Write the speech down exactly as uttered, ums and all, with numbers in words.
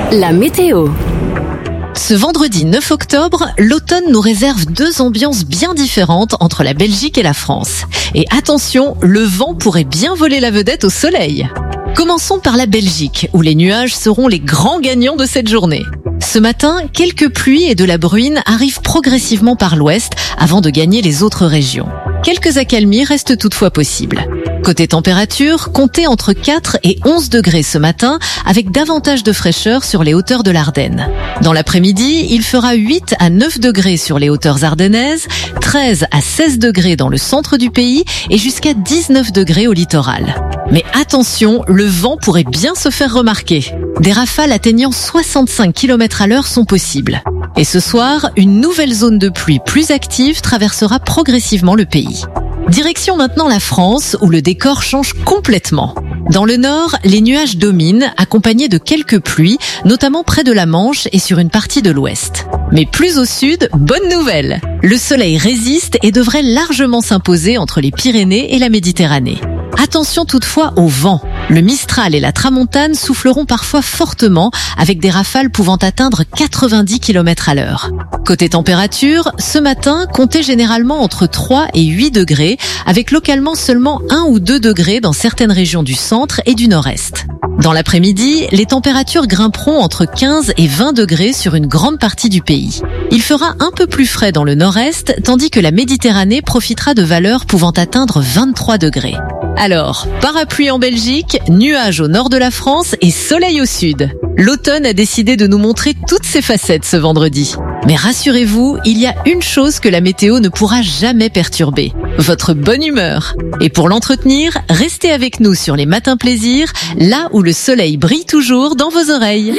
La météo. Ce vendredi neuf octobre, l'automne nous réserve deux ambiances bien différentes entre la Belgique et la France. Et attention, le vent pourrait bien voler la vedette au soleil. Commençons par la Belgique, où les nuages seront les grands gagnants de cette journée. Ce matin, quelques pluies et de la bruine arrivent progressivement par l'ouest avant de gagner les autres régions. Quelques accalmies restent toutefois possibles. Côté température, comptez entre quatre et onze degrés ce matin, avec davantage de fraîcheur sur les hauteurs de l'Ardenne. Dans l'après-midi, il fera huit à neuf degrés sur les hauteurs ardennaises, treize à seize degrés dans le centre du pays et jusqu'à dix-neuf degrés au littoral. Mais attention, le vent pourrait bien se faire remarquer. Des rafales atteignant soixante-cinq kilomètres à l'heure sont possibles. Et ce soir, une nouvelle zone de pluie plus active traversera progressivement le pays. Direction maintenant la France, où le décor change complètement. Dans le nord, les nuages dominent, accompagnés de quelques pluies, notamment près de la Manche et sur une partie de l'ouest. Mais plus au sud, bonne nouvelle! Le soleil résiste et devrait largement s'imposer entre les Pyrénées et la Méditerranée. Attention toutefois au vent. Le Mistral et la Tramontane souffleront parfois fortement avec des rafales pouvant atteindre quatre-vingt-dix kilomètres à l'heure. Côté température, ce matin, comptez généralement entre trois et huit degrés avec localement seulement un ou deux degrés dans certaines régions du centre et du nord-est. Dans l'après-midi, les températures grimperont entre quinze et vingt degrés sur une grande partie du pays. Il fera un peu plus frais dans le nord-est, tandis que la Méditerranée profitera de valeurs pouvant atteindre vingt-trois degrés. Alors, parapluie en Belgique, nuages au nord de la France et soleil au sud. L'automne a décidé de nous montrer toutes ses facettes ce vendredi. Mais rassurez-vous, il y a une chose que la météo ne pourra jamais perturber, votre bonne humeur. Et pour l'entretenir, restez avec nous sur les Matins Plaisir, là où le soleil brille toujours dans vos oreilles.